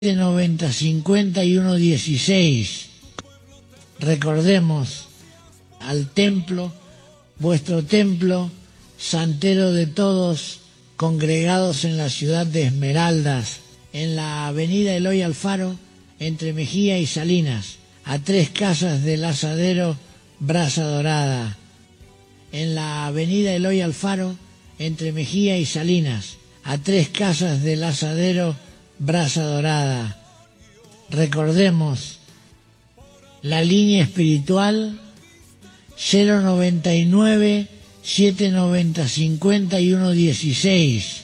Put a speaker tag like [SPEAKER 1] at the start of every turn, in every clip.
[SPEAKER 1] 90 51 16. Recordemos al templo, vuestro templo, santero de todos, congregados en la ciudad de Esmeraldas, en la avenida Eloy Alfaro, entre Mejía y Salinas, a 3 casas del asadero Brasa Dorada. En la avenida Eloy Alfaro, entre Mejía y Salinas, a 3 casas del asadero Brasa Dorada. Recordemos la línea espiritual 099 790 51 16,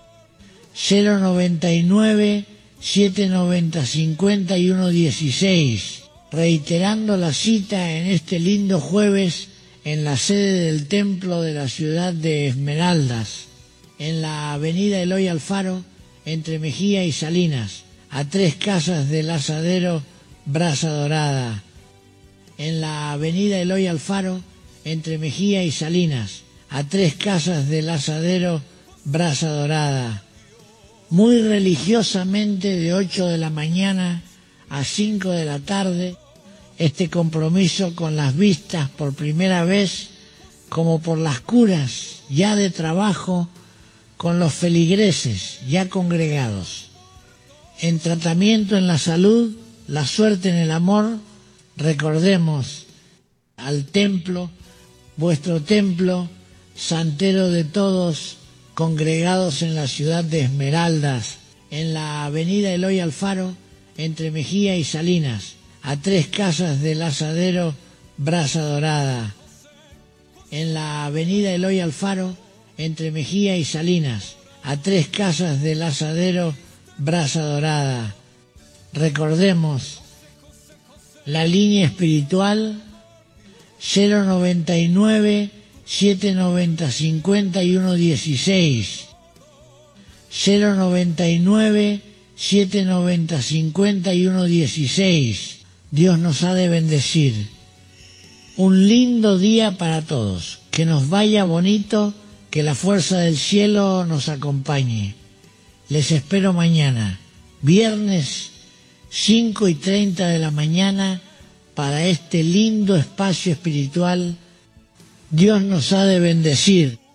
[SPEAKER 1] 099 790 51 16, reiterando la cita en este lindo jueves en la sede del templo de la ciudad de Esmeraldas, en la avenida Eloy Alfaro, entre Mejía y Salinas, a 3 casas del asadero Brasa Dorada. En la avenida Eloy Alfaro, entre Mejía y Salinas, a 3 casas del asadero Brasa Dorada. Muy religiosamente, de 8 de la mañana a 5 de la tarde, este compromiso con las vistas por primera vez, como por las curas ya de trabajo, con los feligreses ya congregados. En tratamiento en la salud, la suerte en el amor, recordemos al templo, vuestro templo, santero de todos, congregados en la ciudad de Esmeraldas, en la avenida Eloy Alfaro, entre Mejía y Salinas, a 3 casas del asadero Brasa Dorada. En la avenida Eloy Alfaro, entre Mejía y Salinas, a 3 casas del asadero Brasa Dorada. Recordemos la línea espiritual 099 790 51 16, 099 790 51 16. Dios nos ha de bendecir. Un lindo día para todos. Que nos vaya bonito, que la fuerza del cielo nos acompañe. Les espero mañana, viernes 5:30 de la mañana, para este lindo espacio espiritual. Dios nos ha de bendecir.